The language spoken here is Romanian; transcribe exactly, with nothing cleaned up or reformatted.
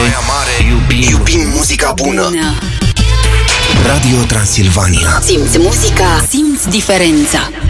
Mare. Iubim, iubim muzica bună. Radio Transilvania. Simți muzica, simți diferența.